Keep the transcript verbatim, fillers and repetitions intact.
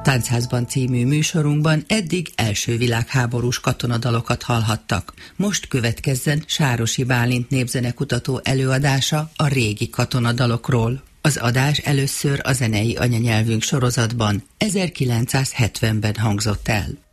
Táncházban című műsorunkban eddig első világháborús katonadalokat hallhattak. Most következzen Sárosi Bálint népzenekutató előadása a régi katonadalokról. Az adás először a zenei anyanyelvünk sorozatban ezerkilencszázhetvenben hangzott el.